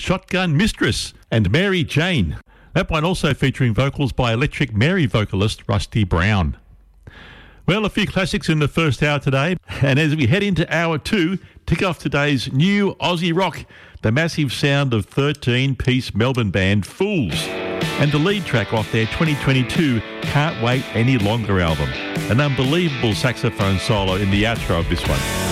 Shotgun Mistress and Mary Jane. That one also featuring vocals by Electric Mary vocalist Rusty Brown. Well, a few classics in the first hour today, and as we head into hour 2, tick off today's new Aussie rock, the massive sound of 13-piece Melbourne band Fools, and the lead track off their 2022 Can't Wait Any Longer album. An unbelievable saxophone solo in the outro of this one.